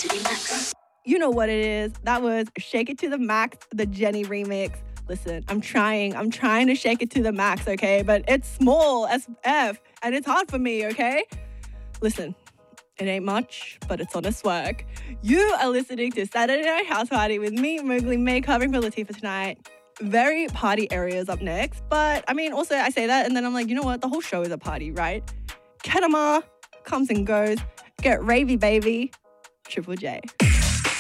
You know what it is. That was Shake It to the Max, the Jenny remix. Listen, I'm trying to shake it to the max, okay? But it's small as F, and it's hard for me, okay? Listen, it ain't much, but it's on a swag. You are listening to Saturday Night House Party with me, Mowgli May, covering for Latifah tonight. Very party areas up next, but I mean, also I say that, and then I'm like, you know what? The whole show is a party, right? Kenema comes and goes. Get ravey, baby. Triple J.